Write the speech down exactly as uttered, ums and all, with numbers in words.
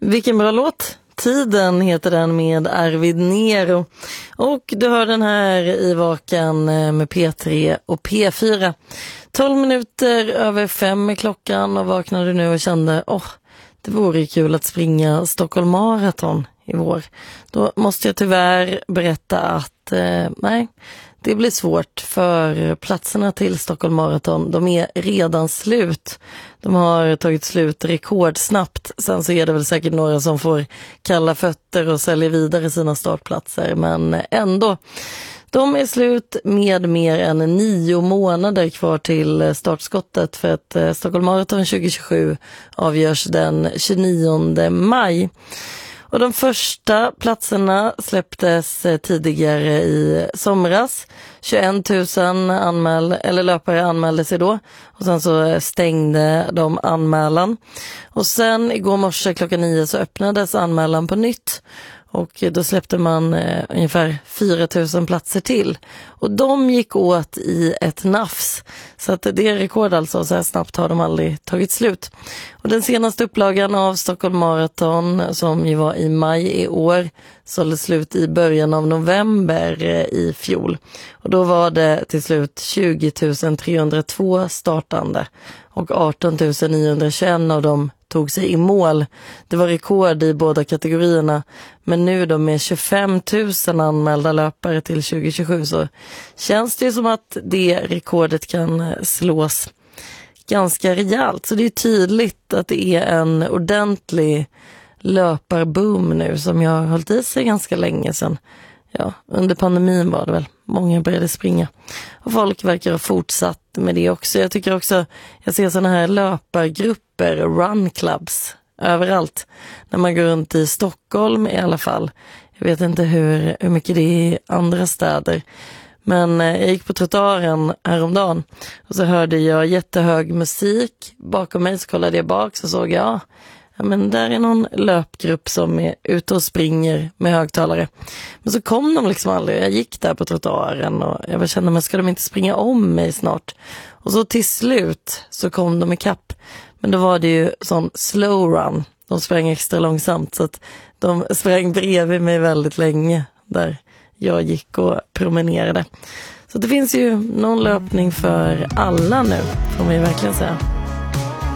Vilken bra låt. Tiden heter den med Arvid Nero. Och du hör den här i Vakan med P tre och P fyra. tolv minuter över fem är klockan och vaknade nu och kände åh, oh, det vore kul att springa Stockholm Marathon i vår. Då måste jag tyvärr berätta att eh, nej, det blir svårt för platserna till Stockholm Marathon. De är redan slut. De har tagit slut rekordsnabbt. Sen så är det väl säkert några som får kalla fötter och säljer vidare sina startplatser. Men ändå, de är slut med mer än nio månader kvar till startskottet. För att Stockholm Marathon tjugo tjugosju avgörs den tjugonionde maj. Och de första platserna släpptes tidigare i somras. tjugoett tusen anmäl- eller löpare anmälde sig då. Och sen så stängde de anmälan. Och sen igår morse klockan nio så öppnades anmälan på nytt. Och då släppte man eh, ungefär fyra tusen platser till. Och de gick åt i ett nafs. Så att det är rekord alltså, så här snabbt har de aldrig tagit slut. Och den senaste upplagan av Stockholm Marathon som ju var i maj i år sålde slut i början av november eh, i fjol. Och då var det till slut tjugo tusen trehundratvå startande. Och arton tusen niohundratjugoett av dem tog sig i mål. Det var rekord i båda kategorierna. Men nu då med tjugofem tusen anmälda löpare till tjugo tjugosju så känns det som att det rekordet kan slås ganska rejält. Så det är tydligt att det är en ordentlig löparboom nu som jag har hållit i sig ganska länge sedan. Ja, under pandemin var det väl. Många började springa. Och folk verkar ha fortsatt med det också. Jag tycker också, jag ser sådana här löpargrupper, run clubs, överallt. När man går runt i Stockholm i alla fall. Jag vet inte hur, hur mycket det är i andra städer. Men jag gick på trottoaren häromdagen. Och så hörde jag jättehög musik. Bakom mig så kollade jag bak så såg jag, ja, men där är någon löpgrupp som är ute och springer med högtalare. Men så kom de liksom aldrig. Jag gick där på trottoaren och jag kände, men ska de inte springa om mig snart? Och så till slut så kom de i kapp. Men då var det ju sån slow run. De sprang extra långsamt så att de sprang bredvid mig väldigt länge där jag gick och promenerade. Så det finns ju någon löpning för alla nu, får man ju verkligen säga.